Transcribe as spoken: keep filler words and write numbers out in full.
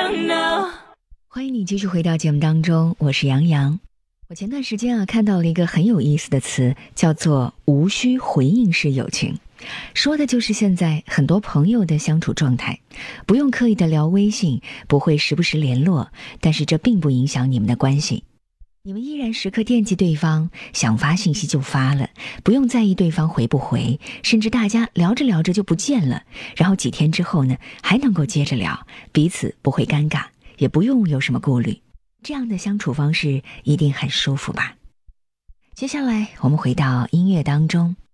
欢迎你继续回到节目当中，我是杨洋。我前段时间啊看到了一个很有意思的词，叫做无需回应式友情，说的就是现在很多朋友的相处状态，不用刻意的聊微信，不会时不时联络，但是这并不影响你们的关系。你们依然时刻惦记对方，想发信息就发了，不用在意对方回不回，甚至大家聊着聊着就不见了，然后几天之后呢，还能够接着聊，彼此不会尴尬，也不用有什么顾虑。这样的相处方式一定很舒服吧？接下来我们回到音乐当中，